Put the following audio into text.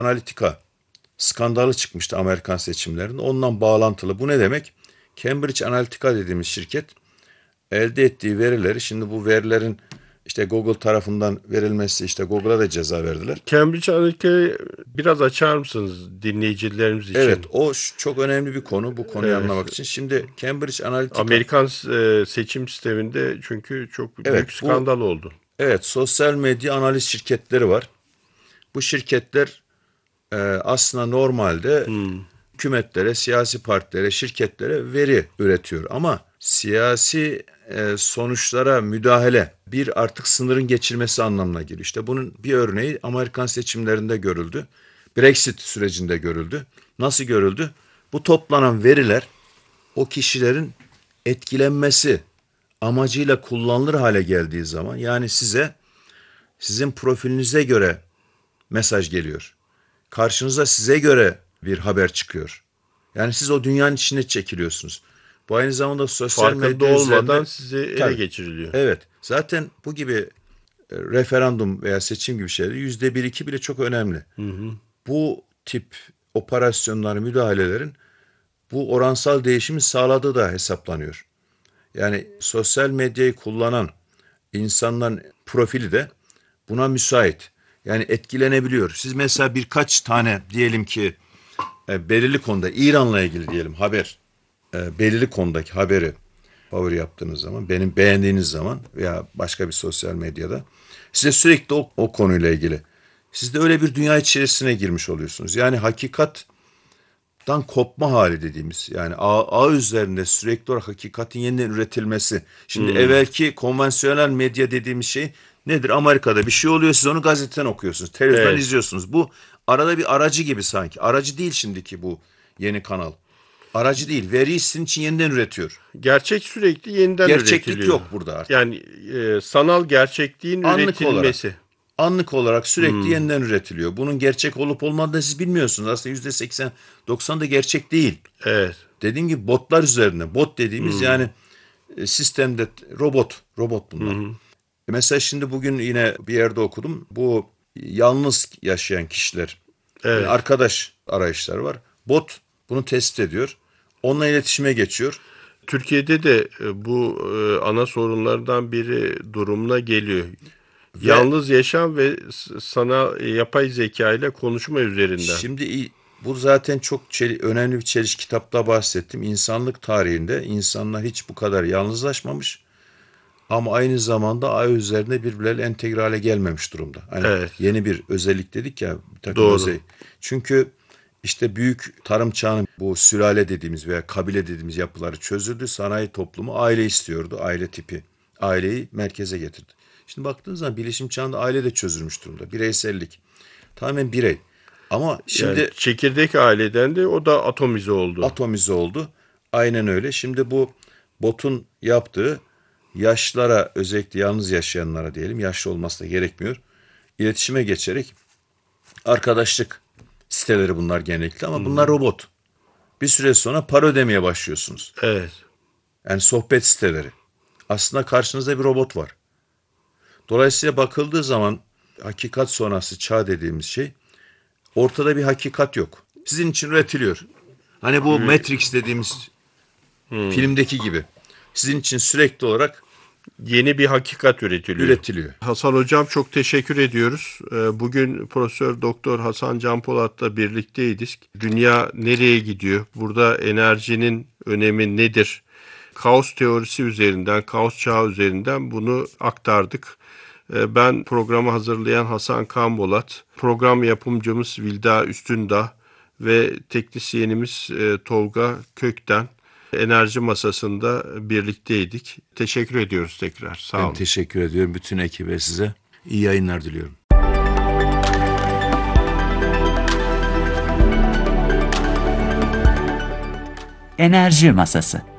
Analytica skandalı çıkmıştı Amerikan seçimlerinde. Ondan bağlantılı. Bu ne demek? Cambridge Analytica dediğimiz şirket elde ettiği verileri, şimdi bu verilerin işte Google tarafından verilmesi, işte Google'a da ceza verdiler. Cambridge Analytica'yı biraz açar mısınız dinleyicilerimiz için? Evet, o çok önemli bir konu, bu konuyu Evet. anlamak için. Şimdi Cambridge Analytica, Amerikan seçim sisteminde çünkü çok evet, büyük skandal oldu. evet, sosyal medya analiz şirketleri var. Bu şirketler aslında normalde hükümetlere, siyasi partilere, şirketlere veri üretiyor. Ama siyasi sonuçlara müdahale, bir artık sınırın geçilmesi anlamına geliyor. İşte bunun bir örneği Amerikan seçimlerinde görüldü. Brexit sürecinde görüldü. Nasıl görüldü? Bu toplanan veriler o kişilerin etkilenmesi amacıyla kullanılır hale geldiği zaman, yani sizin profilinize göre mesaj geliyor. Karşınıza size göre bir haber çıkıyor. Yani siz o dünyanın içine çekiliyorsunuz. Bu aynı zamanda sosyal Farkında medya olmadan üzerinde, size ele tabii, geçiriliyor. evet, zaten bu gibi referandum veya seçim gibi şeyler %1-2 bile çok önemli. Bu tip operasyonların, müdahalelerin bu oransal değişimi sağladığı da hesaplanıyor. Yani sosyal medyayı kullanan insanların profili de buna müsait. Yani etkilenebiliyor. Siz mesela birkaç tane, diyelim ki belirli konuda İran'la ilgili diyelim haber, belirli konudaki haberi favori yaptığınız zaman, benim beğendiğiniz zaman veya başka bir sosyal medyada size sürekli o konuyla ilgili, siz de öyle bir dünya içerisine girmiş oluyorsunuz. Yani hakikattan kopma hali dediğimiz, yani ağ üzerinde sürekli olarak hakikatin yeniden üretilmesi. Şimdi evvelki konvansiyonel medya dediğimiz şey nedir? Amerika'da bir şey oluyor, siz onu gazeteden okuyorsunuz, televizyondan Evet. izliyorsunuz. Bu arada bir aracı gibi sanki. Aracı değil şimdiki bu yeni kanal. Aracı değil, veriyi sizin için yeniden üretiyor. Gerçek sürekli yeniden Gerçeklik üretiliyor. yok burada artık. Yani sanal gerçekliğin Anlık olarak. üretilmesi. Anlık olarak sürekli yeniden üretiliyor. Bunun gerçek olup olmadığını siz bilmiyorsunuz. Aslında %80-90 da gerçek değil. Evet. Dediğim gibi botlar üzerine. Bot dediğimiz yani sistemde robot bunlar. Mesela şimdi bugün yine bir yerde okudum. Bu yalnız yaşayan kişiler, yani Evet. arkadaş arayışları var. Bot bunu tespit ediyor. Onunla iletişime geçiyor. Türkiye'de de bu ana sorunlardan biri durumuna geliyor. Ve Yalnız yaşam ve sana yapay zeka ile konuşma üzerinden. şimdi bu zaten çok önemli bir çelişki, kitapta bahsettim. İnsanlık tarihinde insanlar hiç bu kadar yalnızlaşmamış ama aynı zamanda ay üzerinde birbirleriyle entegre hale gelmemiş durumda. Hani Evet. yeni bir özellik dedik ya, bir takım Doğru. özellik. Çünkü işte büyük tarım çağının bu sülale dediğimiz veya kabile dediğimiz yapıları çözüldü. Sanayi toplumu aile istiyordu, aile tipi. Aileyi merkeze getirdi. Şimdi baktığınız zaman bilişim çağında aile de çözülmüş durumda. Bireysellik. Tamamen birey. Ama şimdi Yani çekirdek aileden de o da atomize oldu. atomize oldu. Aynen öyle. Şimdi bu botun yaptığı, yaşlılara, özellikle yalnız yaşayanlara diyelim, yaşlı olması da gerekmiyor, İletişime geçerek, arkadaşlık siteleri bunlar genellikle ama bunlar robot. Bir süre sonra para ödemeye başlıyorsunuz. Evet. Yani sohbet siteleri. Aslında karşınızda bir robot var. Dolayısıyla bakıldığı zaman hakikat sonrası çağ dediğimiz şey, ortada bir hakikat yok. Sizin için üretiliyor. Hani bu Matrix dediğimiz filmdeki gibi. Sizin için sürekli olarak Yeni bir hakikat üretiliyor. Hasan Hocam çok teşekkür ediyoruz. Bugün Profesör Doktor Hasan Can Polat'la birlikteydik. Dünya nereye gidiyor? Burada enerjinin önemi nedir? Kaos teorisi üzerinden, kaos çağı üzerinden bunu aktardık. Ben programı hazırlayan Hasan Kambolat, program yapımcımız Vilda Üstündağ ve teknisyenimiz Tolga Kökten enerji masasında birlikteydik. Teşekkür ediyoruz tekrar. Sağ olun. Ben teşekkür ediyorum bütün ekibe, size. İyi yayınlar diliyorum. Enerji Masası.